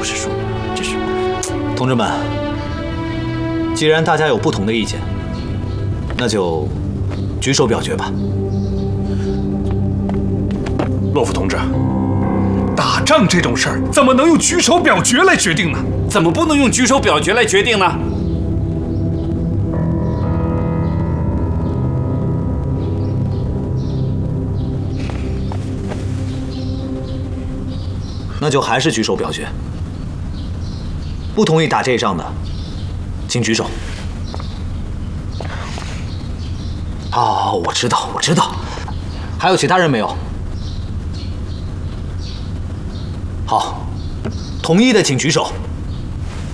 不是输，这是…… 同志们，既然大家有不同的意见，那就举手表决吧。 洛夫同志，打仗这种事儿怎么能用举手表决来决定呢？ 怎么不能用举手表决来决定呢？ 那就还是举手表决。不同意打这一仗的，请举手。好，我知道，我知道。还有其他人没有？好，同意的请举手。